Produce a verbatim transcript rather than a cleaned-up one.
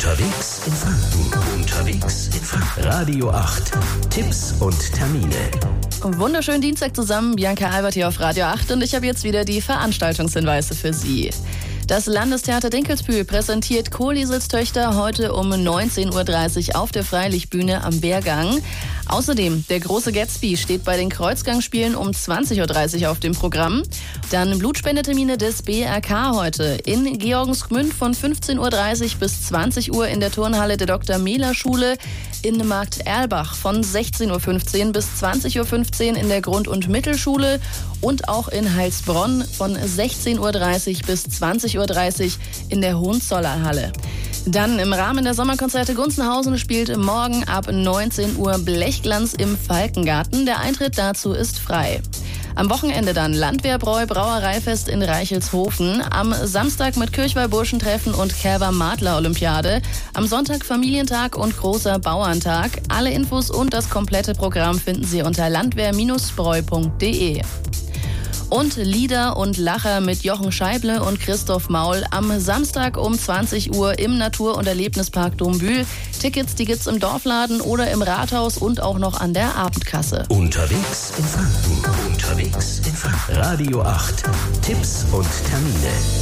Unterwegs in Franken. Unterwegs in Franken. Radio acht. Tipps und Termine. Wunderschönen Dienstag zusammen, Bianca Albert hier auf Radio acht und ich habe jetzt wieder die Veranstaltungshinweise für Sie. Das Landestheater Dinkelsbühl präsentiert Kohlisels Töchter heute um neunzehn Uhr dreißig auf der Freilichtbühne am Wehrgang. Außerdem, der große Gatsby steht bei den Kreuzgangspielen um zwanzig Uhr dreißig auf dem Programm. Dann Blutspendetermine des B R K heute in Georgensgmünd von fünfzehn Uhr dreißig bis zwanzig Uhr in der Turnhalle der Doktor Mehler Schule, in Markt Erlbach von sechzehn Uhr fünfzehn bis zwanzig Uhr fünfzehn in der Grund- und Mittelschule und auch in Heilsbronn von sechzehn Uhr dreißig bis zwanzig Uhr dreißig in der Hohenzollernhalle. Dann im Rahmen der Sommerkonzerte Gunzenhausen spielt morgen ab neunzehn Uhr Blechglanz im Falkengarten. Der Eintritt dazu ist frei. Am Wochenende dann Landwehrbräu Brauereifest in Reichelshofen. Am Samstag mit Kirchweih-Burschentreffen und Kerber-Madler-Olympiade. Am Sonntag Familientag und großer Bauerntag. Alle Infos und das komplette Programm finden Sie unter landwehr Bindestrich bräu punkt de. Und Lieder und Lacher mit Jochen Scheible und Christoph Maul am Samstag um zwanzig Uhr im Natur- und Erlebnispark Dombühl. Tickets, die gibt's im Dorfladen oder im Rathaus und auch noch an der Abendkasse. Unterwegs in Franken. Unterwegs in Franken. Radio acht. Tipps und Termine.